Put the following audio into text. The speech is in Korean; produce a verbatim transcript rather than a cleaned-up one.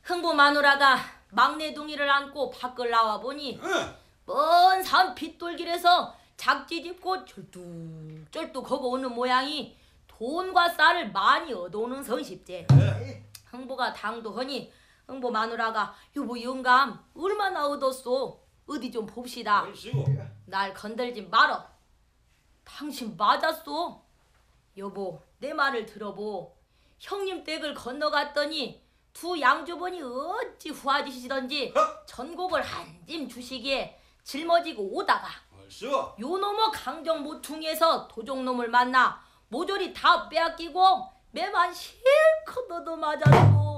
흥부 마누라가 막내 둥이를 안고 밖을 나와 보니 응. 먼 산 빗돌길에서 작지 짚고 쫄뚝쫄뚝 거고 오는 모양이 돈과 쌀을 많이 얻어오는 성십제. 흥부가 당도하니 흥부 마누라가 여보 영감 얼마나 얻었소? 어디 좀 봅시다. 얼씨구. 날 건들지 말어. 당신 맞았소? 여보 내 말을 들어보. 형님 댁을 건너갔더니 두 양주번이 어찌 후아지시던지 전곡을 한 짐 주시기에 짊어지고 오다가 얼씨구. 요 놈의 강정 모퉁이에서 도적놈을 만나 모조리 다 빼앗기고 매만 실컷 얻어맞았소.